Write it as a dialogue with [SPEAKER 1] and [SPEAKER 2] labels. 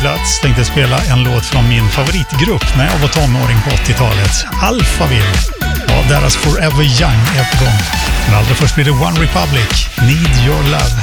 [SPEAKER 1] plats tänkte jag spela en låt från min favoritgrupp när jag var tonåring på 80-talet. Alphaville. Ja, deras Forever Young är på gång. Men allra först blir det One Republic, Need Your Love.